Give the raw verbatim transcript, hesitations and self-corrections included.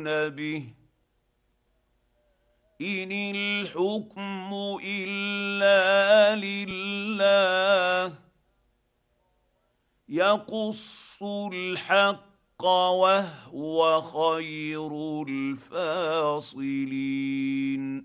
به ان الحكم الا لله يقص الحق وهو خير الفاصلين.